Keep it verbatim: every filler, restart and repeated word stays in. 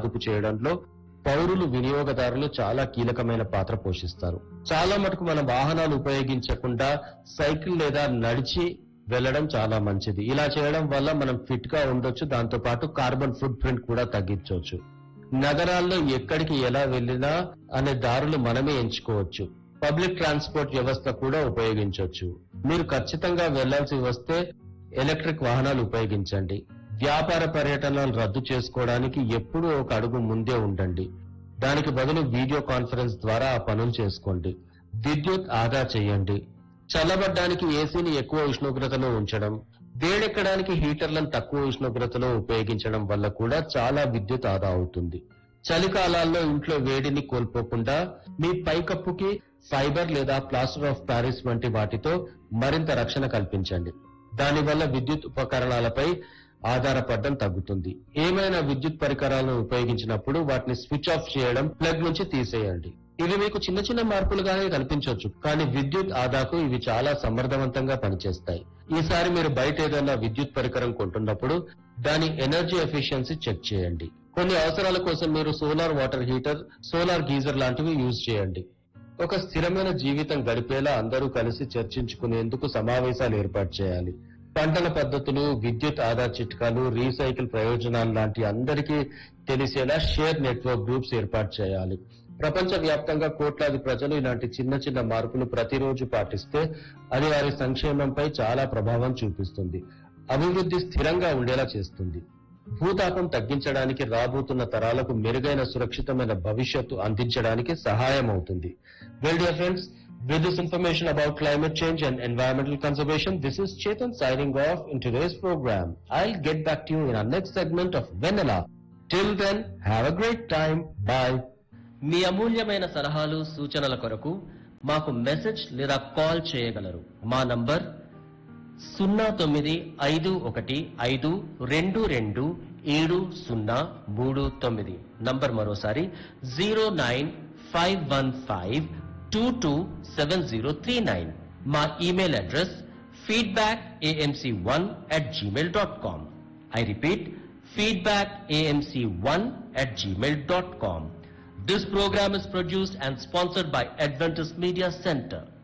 అదుపు చేయడంలో పౌరులు వినియోగదారులు చాలా కీలకమైన పాత్ర పోషిస్తారు. చాలా మటుకు మన వాహనాలు ఉపయోగించకుండా సైకిల్ లేదా నడిచి వెళ్ళడం చాలా మంచిది. ఇలా చేయడం వల్ల మనం ఫిట్ గా ఉండొచ్చు, దాంతో పాటు కార్బన్ ఫుట్ ప్రింట్ కూడా తగ్గించవచ్చు. నగరాల్లో ఎక్కడికి ఎలా వెళ్ళినా అనే దారులు మనమే ఎంచుకోవచ్చు. పబ్లిక్ ట్రాన్స్పోర్ట్ వ్యవస్థ కూడా ఉపయోగించవచ్చు. మీరు ఖచ్చితంగా వెళ్లాల్సి వస్తే ఎలక్ట్రిక్ వాహనాలు ఉపయోగించండి. వ్యాపార పర్యటనలు రద్దు చేసుకోవడానికి ఎప్పుడూ ఒక అడుగు ముందే ఉండండి. దానికి బదులు వీడియో కాన్ఫరెన్స్ ద్వారా ఆ పనులు చేసుకోండి. విద్యుత్ ఆదా చేయండి. చల్లబడ్డానికి ఏసీని ఎక్కువ ఉష్ణోగ్రతలో ఉంచడం, వేడెక్కడానికి హీటర్లను తక్కువ ఉష్ణోగ్రతలో ఉపయోగించడం వల్ల కూడా చాలా విద్యుత్ ఆదా అవుతుంది. చలికాలాల్లో ఇంట్లో వేడిని కోల్పోకుండా మీ పైకప్పుకి ఫైబర్ లేదా ప్లాస్టర్ ఆఫ్ ప్యారిస్ వంటి వాటితో మరింత రక్షణ కల్పించండి. దానివల్ల విద్యుత్ ఉపకరణాలపై ఆధారపడడం తగ్గుతుంది. ఏమైనా విద్యుత్ పరికరాలను ఉపయోగించినప్పుడు వాటిని స్విచ్ ఆఫ్ చేయడం, ప్లగ్ నుంచి తీసేయండి. ఇవి మీకు చిన్న చిన్న మార్పులుగానే కనిపించవచ్చు, కానీ విద్యుత్ ఆదాకు ఇవి చాలా సమర్థవంతంగా పనిచేస్తాయి. ఈసారి మీరు బయట ఏదైనా విద్యుత్ పరికరం కొంటున్నప్పుడు దాని ఎనర్జీ ఎఫిషియన్సీ చెక్ చేయండి. కొన్ని అవసరాల కోసం మీరు solar water heater, solar geyser లాంటివి యూజ్ చేయండి. ఒక స్థిరమైన జీవితం గడిపేలా అందరూ కలిసి చర్చించుకునేందుకు సమావేశాలు ఏర్పాటు చేయాలి. పంటల పద్ధతులు, విద్యుత్ ఆదా చిట్కాలు, రీసైకిల్ ప్రయోజనాలు లాంటి అందరికీ తెలిసేలా షేర్ నెట్వర్క్ గ్రూప్స్ ఏర్పాటు చేయాలి. ప్రపంచ వ్యాప్తంగా కోట్లాది ప్రజలు ఇలాంటి చిన్న చిన్న మార్పులు ప్రతిరోజు పాటిస్తే అది వారి సంక్షేమంపై చాలా ప్రభావం చూపిస్తుంది. అభివృద్ధి స్థిరంగా ఉండేలా చేస్తుంది. భూతాపం తగ్గించడానికి, రాబోతున్న తరాలకు మెరుగైన సురక్షితమైన భవిష్యత్తు అందించడానికి సహాయం అవుతుంది. Well dear friends, with this information about climate change and environmental conservation, this is Chetan signing off in today's program. I'll get back to you in our next segment of Vanilla. Till then, have a great time. Bye. మీ అమూల్యమైన సలహాలు సూచనల కొరకు మాకు message లేదా call చేయగలరు. మా number సున్నా తొమ్మిది ఐదు ఒకటి ఐదు రెండు రెండు ఏడు సున్నా మూడు తొమ్మిది. నంబర్ మరోసారి zero nine five one five two two seven zero three nine. మా email address feedback a m c one at gmail dot com. I repeat, feedback a m c one at gmail dot com. This program is produced and sponsored by Adventist Media Center.